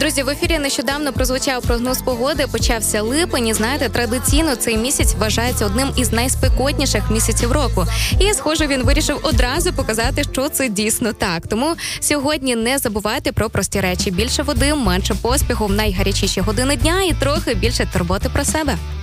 Друзі, в ефірі нещодавно прозвучав прогноз погоди, почався липень, і знаєте, традиційно цей місяць вважається одним із найспекотніших місяців року. І, схоже, він вирішив одразу показати, що це дійсно так. Тому сьогодні не забувайте про прості речі. Більше води, менше поспіху в найгарячіші години дня і трохи більше турботи про себе.